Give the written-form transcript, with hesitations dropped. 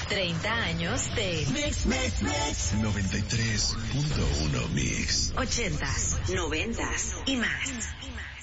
30 años de Mix. 93.1 Mix. 80s, 90s y más.